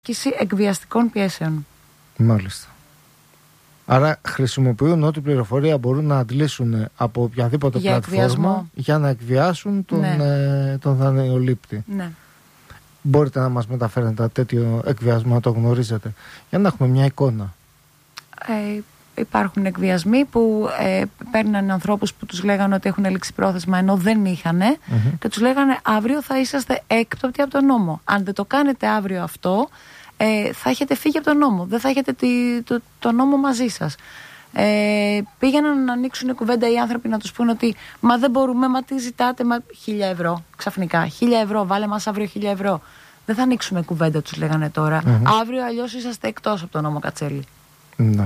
εκβιαστικών πιέσεων. Μάλιστα. Άρα χρησιμοποιούν ό,τι πληροφορία μπορούν να αντλήσουν από οποιαδήποτε πλατφόρμα για να εκβιάσουν τον δανειολήπτη. Ναι. Μπορείτε να μας μεταφέρετε τέτοιο εκβιασμό, το γνωρίζετε, για να έχουμε μια εικόνα? Υπάρχουν εκβιασμοί που παίρνουν ανθρώπους που τους λέγανε ότι έχουν λήξει πρόθεσμα ενώ δεν είχανε και τους λέγανε αύριο θα είσαστε έκπτωτοι από τον νόμο. Αν δεν το κάνετε αύριο αυτό, θα έχετε φύγει από τον νόμο. Δεν θα έχετε το νόμο μαζί σας. Πήγαιναν να ανοίξουν κουβέντα οι άνθρωποι να τους πούνε ότι μα δεν μπορούμε, μα τι ζητάτε, μα 1.000 ευρώ ξαφνικά. 1.000 ευρώ, βάλε μας αύριο 1.000 ευρώ. Δεν θα ανοίξουμε κουβέντα, τους λέγανε τώρα. Αύριο αλλιώς είσαστε εκτός από τον νόμο, Κατσέλη. Ναι.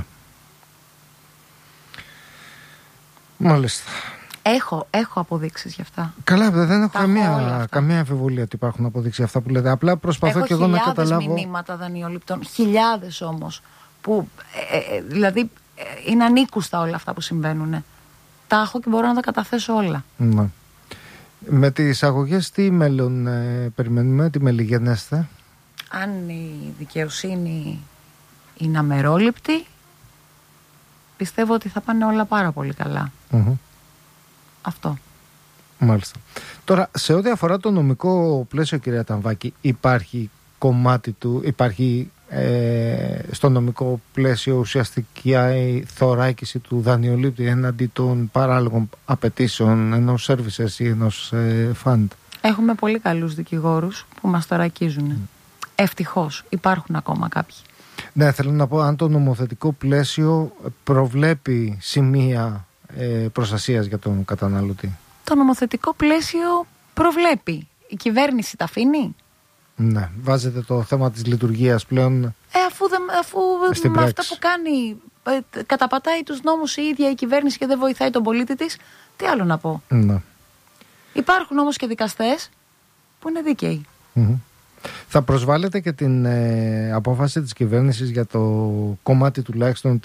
Μάλιστα. Έχω αποδείξεις γι' αυτά. Καλά, δεν έχω καμία αμφιβολία ότι υπάρχουν αποδείξεις για αυτά που λέτε. Απλά προσπαθώ και εγώ να καταλάβω. Έχω μηνύματα δανειοληπτών, χιλιάδες όμως, που δηλαδή είναι ανήκουστα όλα αυτά που συμβαίνουν. Τα έχω και μπορώ να τα καταθέσω όλα. Ναι. Με τις αγωγές τι μέλλον περιμένουμε, τι μελιγενέστε? Αν η δικαιοσύνη είναι αμερόληπτη, πιστεύω ότι θα πάνε όλα πάρα πολύ καλά. Αυτό. Μάλιστα. Τώρα, σε ό,τι αφορά το νομικό πλαίσιο, κυρία Ταμβάκη, υπάρχει κομμάτι του, υπάρχει στο νομικό πλαίσιο ουσιαστική θωράκιση του δανειολήπτη έναντι των παράλογων απαιτήσεων ενός services ή ενός fund? Έχουμε πολύ καλούς δικηγόρους που μας θωρακίζουν. Ευτυχώς υπάρχουν ακόμα κάποιοι. Ναι, θέλω να πω αν το νομοθετικό πλαίσιο προβλέπει σημεία προστασίας για τον καταναλωτή. Το νομοθετικό πλαίσιο προβλέπει. Η κυβέρνηση τα αφήνει? Ναι, βάζετε το θέμα της λειτουργίας πλέον. Αφού με αυτά που κάνει καταπατάει τους νόμους η ίδια η κυβέρνηση και δεν βοηθάει τον πολίτη της, τι άλλο να πω? Ναι. Υπάρχουν όμως και δικαστές που είναι δίκαιοι. Θα προσβάλλετε και την απόφαση της κυβέρνησης για το κομμάτι τουλάχιστον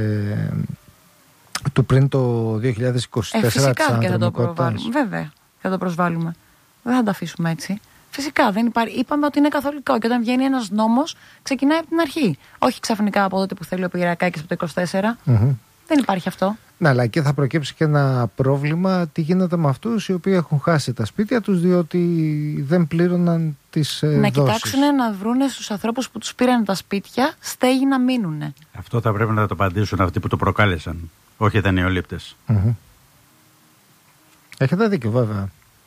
του πριν το 2024? Φυσικά και θα το προβάλλουμε. Βέβαια, θα το προσβάλλουμε. Δεν θα το αφήσουμε έτσι. Φυσικά δεν υπάρχει. Είπαμε ότι είναι καθολικό και όταν βγαίνει ένας νόμος ξεκινάει από την αρχή. Όχι ξαφνικά από τότε που θέλει ο Πυριακάκης από το 24. Δεν υπάρχει αυτό. Ναι, αλλά εκεί θα προκύψει και ένα πρόβλημα. Τι γίνεται με αυτούς οι οποίοι έχουν χάσει τα σπίτια τους διότι δεν πλήρωναν τις δόσεις? Να κοιτάξουν να βρούνε στους ανθρώπους που τους πήραν τα σπίτια στέγη να μείνουνε. Αυτό θα πρέπει να το απαντήσουν αυτοί που το προκάλεσαν, όχι οι δανειολήπτες. Έχετε δίκιο, βέβαια.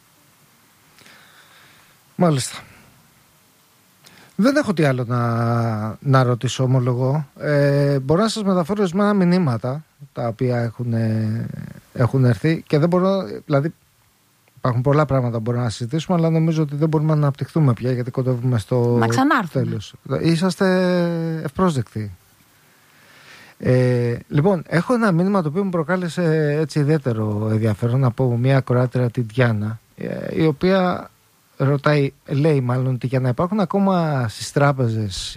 Μάλιστα. Δεν έχω τι άλλο να ρωτήσω, ομολογώ. Μπορώ να σας μεταφέρω ορισμένα μηνύματα τα οποία έχουν έρθει και δεν μπορώ, δηλαδή υπάρχουν πολλά πράγματα που μπορούμε να συζητήσουμε, αλλά νομίζω ότι δεν μπορούμε να αναπτυχθούμε πια γιατί κοντεύουμε στο τέλος. Είσαστε ευπρόσδεκτοι. Λοιπόν, έχω ένα μήνυμα το οποίο μου προκάλεσε έτσι ιδιαίτερο ενδιαφέρον από μια ακροάτρια, τη Διάννα, η οποία ρωτάει, λέει μάλλον, ότι για να υπάρχουν ακόμα στις τράπεζες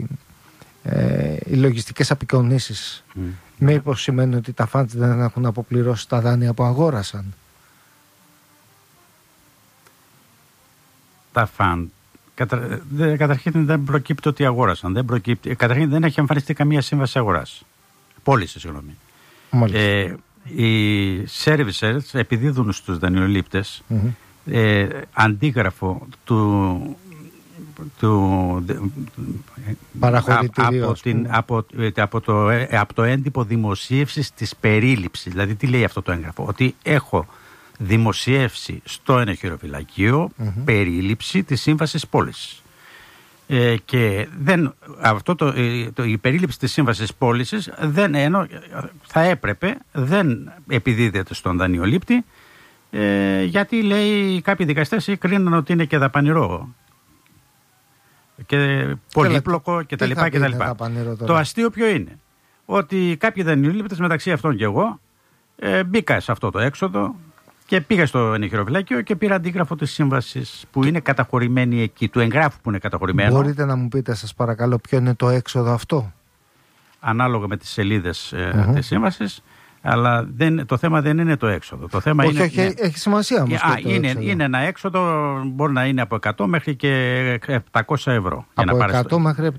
οι λογιστικές απεικονίσεις, μήπως σημαίνει ότι τα funds δεν έχουν αποπληρώσει τα δάνεια που αγόρασαν? Τα fund καταρχήν δεν προκύπτει ότι αγόρασαν. Καταρχήν δεν έχει εμφανιστεί καμία σύμβαση αγοράς. Πώληση, συγγνώμη. Οι servicers επιδίδουν στους δανειολήπτες αντίγραφο από το έντυπο δημοσίευσης της περίληψης. Δηλαδή τι λέει αυτό το έγγραφο? Ότι έχω δημοσιεύσει στο ενοχειροφυλακείο περίληψη της σύμβασης πώλησης. Και η περίληψη της σύμβασης πώλησης θα έπρεπε, δεν επιδίδεται στον δανειολήπτη, γιατί λέει κάποιοι δικαστές κρίναν ότι είναι και δαπανηρό και πολύπλοκο κτλ. Το αστείο ποιο είναι? Ότι κάποιοι δανειολήπτες, μεταξύ αυτών και εγώ, μπήκα σε αυτό το έξοδο και πήγα στο ενοχειροφυλάκιο και πήρα αντίγραφο της σύμβασης που είναι καταχωρημένη εκεί, του εγγράφου που είναι καταχωρημένο. Μπορείτε να μου πείτε, σας παρακαλώ, ποιο είναι το έξοδο αυτό? Ανάλογα με τις σελίδες της σύμβασης, Αλλά το θέμα δεν είναι το έξοδο. Το θέμα έχει σημασία όμως. Είναι ένα έξοδο, μπορεί να είναι από 100 μέχρι και 700 ευρώ. Από 100 μέχρι